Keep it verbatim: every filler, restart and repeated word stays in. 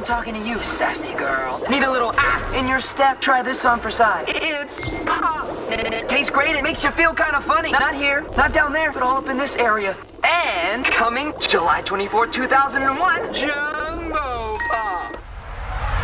talking to you, sassy girl. Need a little ah in your step? Try this on for size. It's pop. It tastes great. It makes you feel kind of funny. Not here, not down there, but all up in this area. And coming July twenty-fourth, two thousand one, Jumbo.